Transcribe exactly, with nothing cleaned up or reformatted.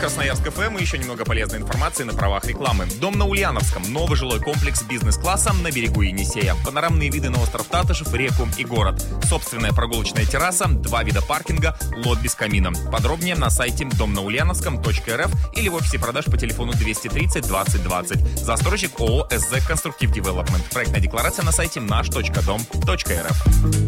Красноярск эф эм и еще немного полезной информации на правах рекламы. Дом на Ульяновском. Новый жилой комплекс бизнес-класса на берегу Енисея. Панорамные виды на остров Татышев, реку и город. Собственная прогулочная терраса, два вида паркинга, лот без камина. Подробнее на сайте дом на ульяновском точка эр эф или в офисе продаж по телефону двести тридцать двадцать двадцать. Застройщик ООО «СЗ Конструктив Девелопмент». Проектная декларация на сайте наш точка дом точка эр эф.